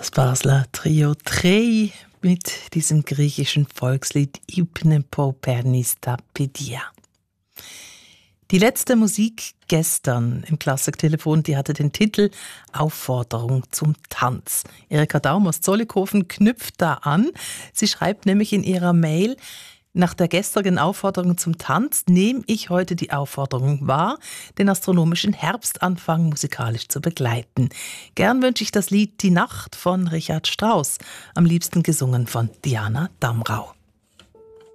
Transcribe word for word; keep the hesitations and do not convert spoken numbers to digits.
Das Basler Trio Trei mit diesem griechischen Volkslied Ipne po pernis ta pedia. Die letzte Musik gestern im Klassiktelefon, die hatte den Titel Aufforderung zum Tanz. Erika Daum aus Zollikofen knüpft da an. Sie schreibt nämlich in ihrer Mail: Nach der gestrigen Aufforderung zum Tanz nehme ich heute die Aufforderung wahr, den astronomischen Herbstanfang musikalisch zu begleiten. Gern wünsche ich das Lied Die Nacht von Richard Strauss, am liebsten gesungen von Diana Damrau.